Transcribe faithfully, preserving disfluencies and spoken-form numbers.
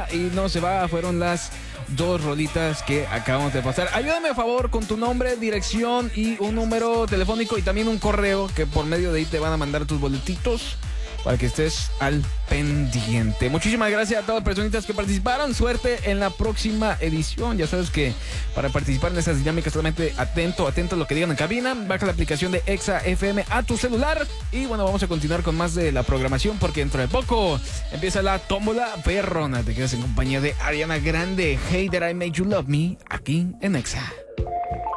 y no se va, fueron las dos rolitas que acabamos de pasar. Ayúdame a favor con tu nombre, dirección y un número telefónico y también un correo que por medio de ahí te van a mandar tus boletitos para que estés al pendiente. Muchísimas gracias a todas las personitas que participaron. Suerte en la próxima edición. Ya sabes que para participar en esas dinámicas, solamente atento, atento a lo que digan en cabina. Baja la aplicación de Exa F M a tu celular. Y bueno, vamos a continuar con más de la programación porque dentro de poco empieza la tómbola perrona. Te quedas en compañía de Ariana Grande. Hey, that I made you love me, aquí en Exa.